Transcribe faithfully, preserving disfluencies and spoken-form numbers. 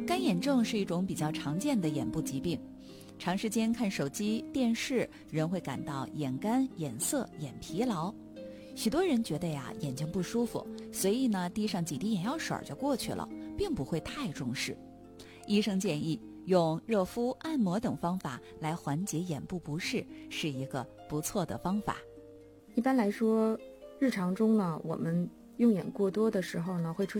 干眼症是一种比较常见的眼部疾病，长时间看手机、电视，人会感到眼干、眼涩、眼疲劳。许多人觉得呀眼睛不舒服，随意呢滴上几滴眼药水就过去了，并不会太重视。医生建议用热敷、按摩等方法来缓解眼部不适，是一个不错的方法。 一般来说，日常中呢，我们用眼过多的时候呢，会出